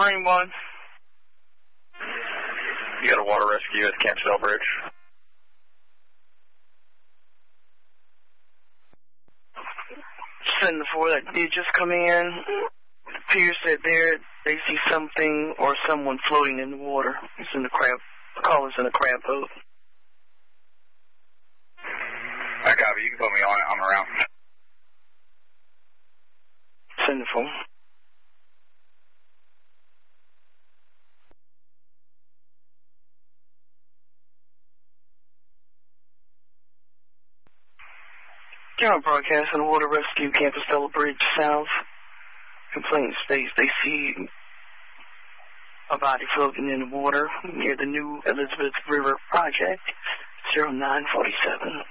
Marine 1. You got a water rescue at Campsdale Bridge. Send the 4 that did just come in. It appears that they see something or someone floating in the water. It's in the crab. The call is in a crab boat. I copy. You can put me on it. I'm around. Send the 4. General broadcast on the water rescue, Campsdale Bridge South. Complaint states they see a body floating in the water near the new Elizabeth River Project, 0947.